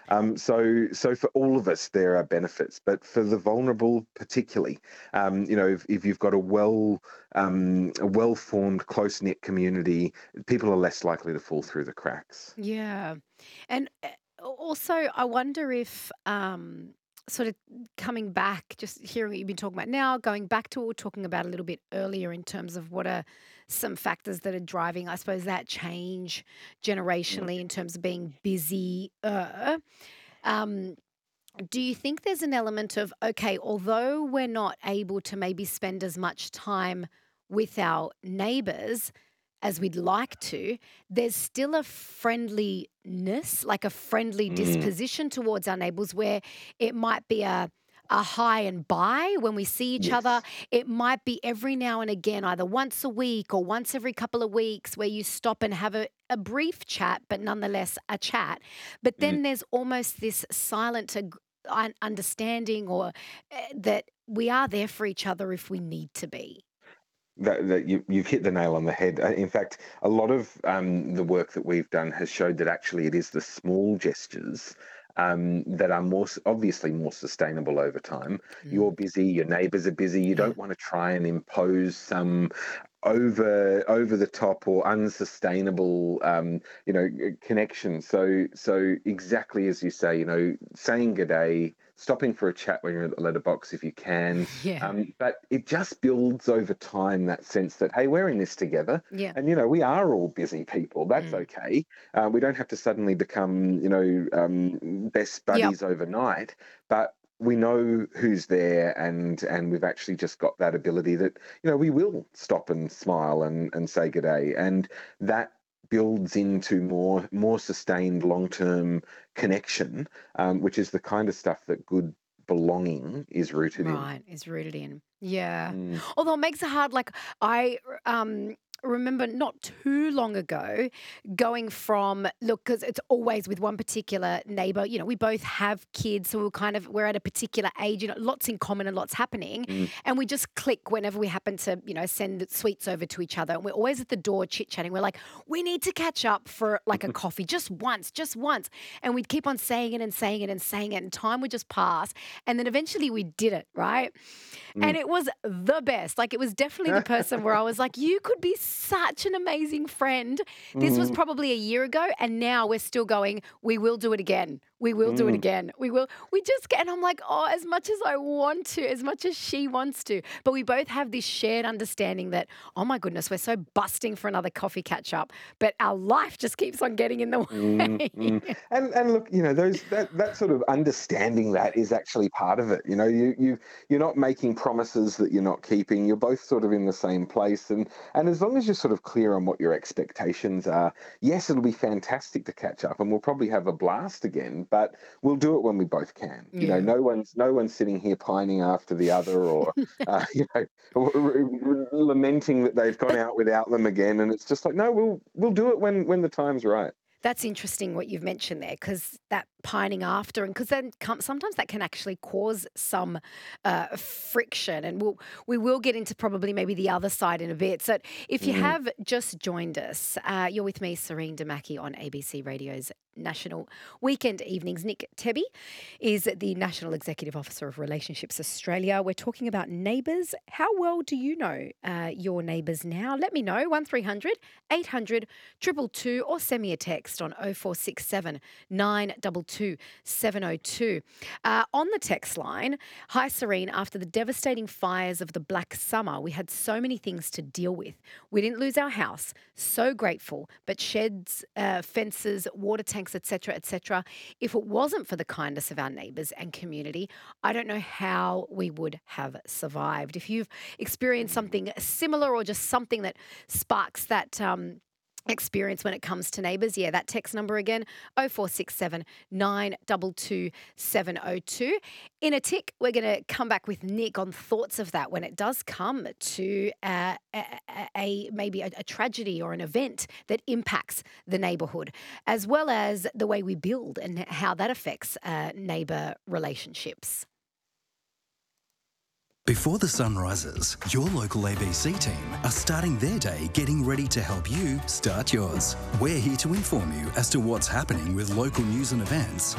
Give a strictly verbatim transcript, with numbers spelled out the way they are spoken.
Um, so, so for all of us, there are benefits, but for the vulnerable, particularly, um, you know, if, if you've got a well, um, a well-formed, close-knit community, people are less likely to fall through the cracks. Yeah. And uh, also, I wonder if um, sort of coming back, just hearing what you've been talking about now, going back to what we were talking about a little bit earlier in terms of what are some factors that are driving, I suppose, that change Mm. generationally in terms of being busy. Uh, um, do you think there's an element of, okay, although we're not able to maybe spend as much time with our neighbors as we'd like to, there's still a friendliness, like a friendly Mm. disposition towards our neighbors where it might be a a hi and bye when we see each other. Yes. It might be every now and again, either once a week or once every couple of weeks, where you stop and have a, a brief chat, but nonetheless a chat. But Mm. then there's almost this silent ag- un- understanding or uh, that we are there for each other if we need to be. That, that you, you've hit the nail on the head. Uh, In fact, a lot of um, the work that we've done has showed that actually it is the small gestures um, that are more s- obviously more sustainable over time. You're Mm, busy, your neighbours are busy. You yeah. don't want to try and impose some over over the top or unsustainable um, you know connection. So so exactly as you say, you know, saying good day, stopping for a chat when you're at the letterbox if you can, Yeah. um, but it just builds over time that sense that, hey, we're in this together. Yeah. And, you know, we are all busy people. That's Mm. okay. Uh, we don't have to suddenly become, you know, um, best Yep. buddies overnight, but we know who's there, and and we've actually just got that ability that, you know, we will stop and smile and, and say good day. And that builds into more more sustained long-term connection, um, which is the kind of stuff that good belonging is rooted in. Right, is rooted in. Yeah. Mm. Although it makes it hard, like I um remember not too long ago going from look, because it's always with one particular neighbor, you know, we both have kids, so we're kind of we're at a particular age, you know, lots in common and lots happening. Mm. And we just click whenever we happen to, you know, send the sweets over to each other. And we're always at the door chit-chatting. We're like, we need to catch up for like a coffee just once, just once. And we'd keep on saying it and saying it and saying it, and time would just pass. And then eventually we did it, right? And Mm. it was the best. Like, it was definitely the person where I was like, you could be such an amazing friend. This was Mm. probably a year ago. And now we're still going, we will do it again. We will do it Mm. again. We will. We just get, and I'm like, oh, as much as I want to, as much as she wants to. But we both have this shared understanding that, oh my goodness, we're so busting for another coffee catch up. But our life just keeps on getting in the Mm, mm. way. And and look, you know, those that that sort of understanding that is actually part of it. You know, you you you're not making promises that you're not keeping. You're both sort of in the same place, and and as long as you're sort of clear on what your expectations are, yes, it'll be fantastic to catch up, and we'll probably have a blast again. But we'll do it when we both can. You know, Yeah. no one's no one's sitting here pining after the other, or uh, you know, r- r- r- lamenting that they've gone But out without them again. And it's just like, no, we'll we'll do it when when the time's right. that's interesting what you've mentioned there, because that pining after, and because then come, sometimes that can actually cause some uh, friction, and we'll we will get into probably maybe the other side in a bit. So if you Mm. have just joined us, uh, you're with me, Serene Damaki, on A B C Radio's National Weekend Evenings. Nick Tebby is the National Executive Officer of Relationships Australia. We're talking about neighbours. How well do you know uh, your neighbours now? Let me know. one three hundred eight hundred two two two, or send me a text on oh four six seven nine two two seven oh two. Uh, on the text line, hi Serene, after the devastating fires of the Black Summer, we had so many things to deal with. We didn't lose our house, so grateful, but sheds, uh, fences, water tanks, et cetera, et cetera. If it wasn't for the kindness of our neighbours and community, I don't know how we would have survived. If you've experienced something similar, or just something that sparks that um, experience when it comes to neighbours, yeah, that text number again, oh four six seven nine two two seven oh two. In a tick, we're going to come back with Nick on thoughts of that when it does come to uh, a, a, a maybe a, a tragedy or an event that impacts the neighbourhood, as well as the way we build and how that affects uh, neighbour relationships. Before the sun rises, your local A B C team are starting their day getting ready to help you start yours. We're here to inform you as to what's happening with local news and events